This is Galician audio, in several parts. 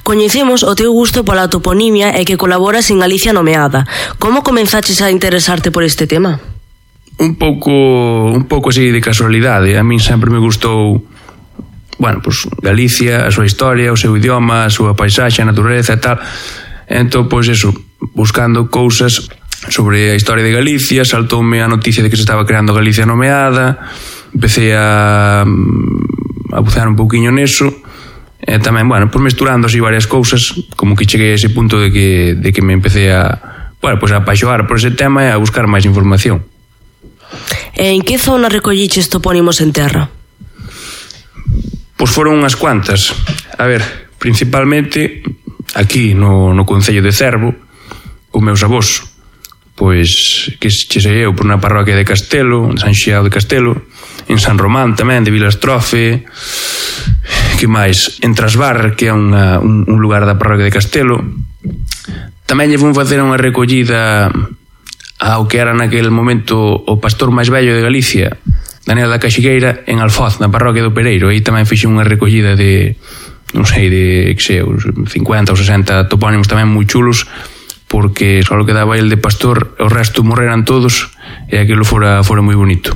Coñecemos o teu gusto pola toponimia e que colaboras en Galicia Nomeada. Como comenzaches a interesarte por este tema? Un pouco así de casualidade. A min sempre me gustou, pues Galicia, a súa historia, o seu idioma, a súa paisaxe, a natureza e tal. Entón, pois eso, buscando cousas sobre a historia de Galicia, saltoume a noticia de que se estaba creando Galicia Nomeada, empecé a bucear un pouquiño neso, e tamén, pues mesturando así varias cousas, como que cheguei a ese punto de que me empecé a apaixoar por ese tema e a buscar máis información. En que zona recolliches topónimos en terra? Pois foron unhas cuantas. A ver, principalmente aquí no concello de Cervo, con meus avós, pois que sei eu por unha parroquia de Castelo, en San Xiao de Castelo, en San Román tamén, de Vilastrofe, que máis, en Trasbar, que é un lugar da parroquia de Castelo. Tamén lle fun facer unha recollida ao que era naquele momento o pastor máis vello de Galicia, Daniel da Caxigueira, en Alfoz, na parroquia do Pereiro. Aí tamén fixe unha recollida de, non sei, de 50 ou 60 topónimos tamén moi chulos, porque só quedaba el de pastor, o resto morreran todos, e aquilo fora moi bonito.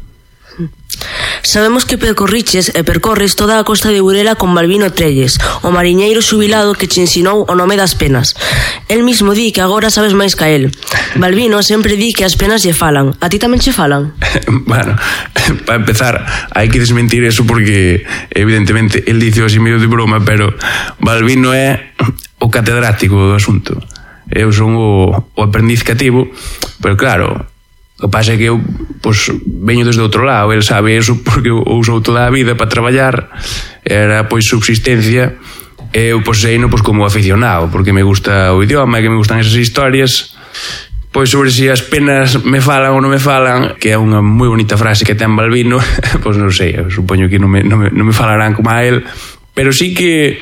Sabemos que percorres toda a costa de Burela con Balbino Trelles, o mariñeiro xubilado que che ensinou o nome das penas. El mismo di que agora sabes máis ca el. Balbino sempre di que as penas lle falan. A ti tamén che falan? Bueno, para empezar, hai que desmentir eso porque evidentemente el dice así medio de broma, pero Balbino é o catedrático do asunto. Eu son o aprendiz cativo, pero claro, o que pasa é que eu veño desde outro lado. El sabe eso porque o usou toda a vida para traballar, era subsistencia, e eu seino como aficionado, porque me gusta o idioma e que me gustan esas historias. Sobre si as penas me falan ou non me falan, que é unha moi bonita frase que ten Balbino, non sei, eu supoño que non me falarán como a él, pero sí que,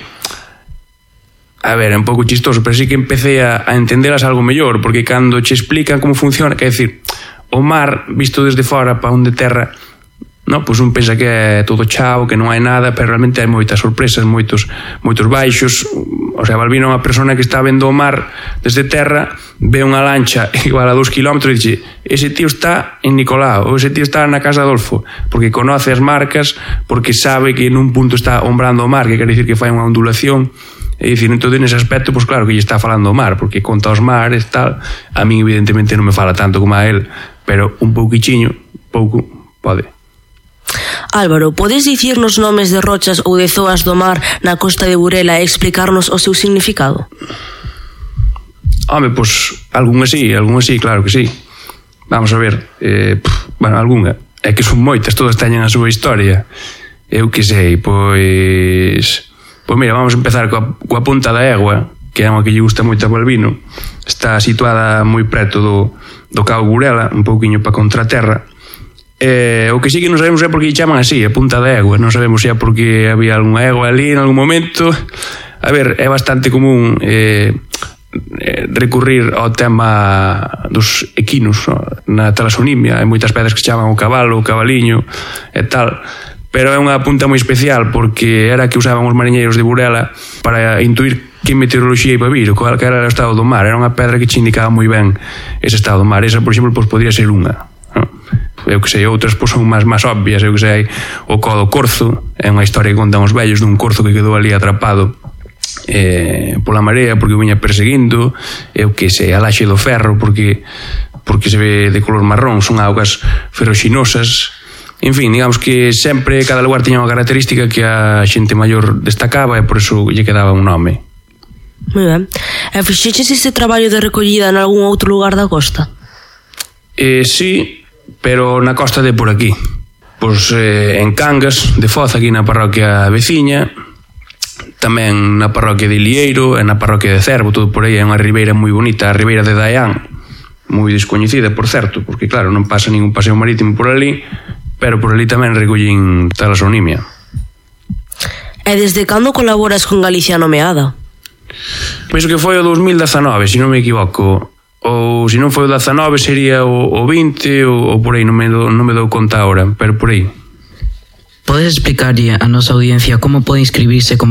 a ver, é un pouco chistoso, pero sí que empecé a entendelas algo mellor, porque cando che explican como funciona, quer decir, o mar, visto desde fora para onde terra, un pensa que é todo chao, que non hai nada, pero realmente hai moitas sorpresas, moitos baixos. O sea, Balbino é unha persona que está vendo o mar desde terra, ve unha lancha igual a 2 kilómetros e dice: ese tío está en Nicolao, ou ese tío está na Casa Adolfo, porque conoce as marcas, porque sabe que nun punto está ombrando o mar, que quer dicir que fai unha ondulación. E dicir, entón, nese aspecto, claro que lle está falando o mar, porque conta os mares, tal. A min, evidentemente, non me fala tanto como a él, pero un pouquichiño, pode. Álvaro, podes dicirnos nomes de rochas ou de zoas do mar na costa de Burela e explicarnos o seu significado? Home, algunha sí, claro que sí. Vamos a ver, algunha. É que son moitas, todas teñen a súa historia. Eu que sei, mira, vamos a empezar coa Punta da Egua, que é unha que lle gusta moito a Balbino. Está situada moi preto do Cabo Burela, un pouquiño para contraterra. O que sí que non sabemos é por que lle chaman así, a Punta da Egua. Non sabemos se é porque había algunha egua ali en algún momento. A ver, é bastante común recurrir ao tema dos equinos na talasonimia. Hai moitas pedras que se chaman o cabalo, o cabaliño e tal. Pero é unha punta moi especial porque era que usaban os mariñeiros de Burela para intuir que meteoroloxía iba a vir, que era o estado do mar. Era unha pedra que che indicaba moi ben ese estado do mar. Esa, por exemplo, podría ser unha. Eu que sei, outras son máis obvias. Eu que sei, o Codo Corzo é unha historia que contan os vellos dun corzo que quedou ali atrapado pola marea porque o viña perseguindo. Eu que sei, a Laxe do Ferro porque se ve de color marrón, son augas ferroxinosas. En fin, digamos que sempre cada lugar tiña unha característica que a xente maior destacaba e por eso lle quedaba un nome. Moi ben. E fixeches este traballo de recollida en algún outro lugar da costa? Sí, pero na costa de por aquí. En Cangas, de Foz, aquí na parroquia veciña, tamén na parroquia de Ilieiro e na parroquia de Cervo, todo por aí. É unha ribeira moi bonita, a ribeira de Daián, moi descoñecida, por certo, porque claro, non pasa ningún paseo marítimo por ali, pero por ali tamén recollín talasonimia. E desde cando colaboras con Galicia Nomeada? Pois que foi o 2019, se non me equivoco. Ou se non foi o 19 sería o 20 ou por aí, non me dou conta ahora, pero por aí. Podes explicarlle a nosa audiencia como pode inscribirse como